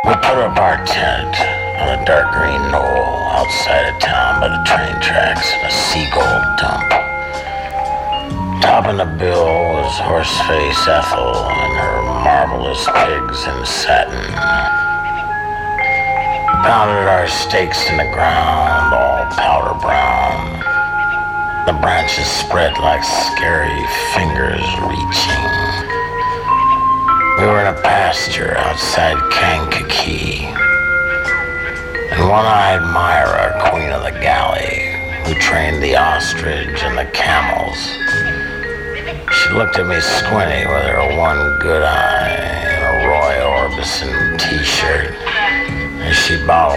We put up our tent on a dark green knoll outside of town by the train tracks in a seagull dump. Topping the bill was Horseface Ethel and her marvelous pigs in satin. Pounded our stakes in the ground, all powder brown. The branches spread like scary fingers reaching. We were in a pasture outside Kankakee. And one-eyed Myra, queen of the galley, who trained the ostrich and the camels. She looked at me squinty with her one good eye and a Roy Orbison t-shirt as she bottled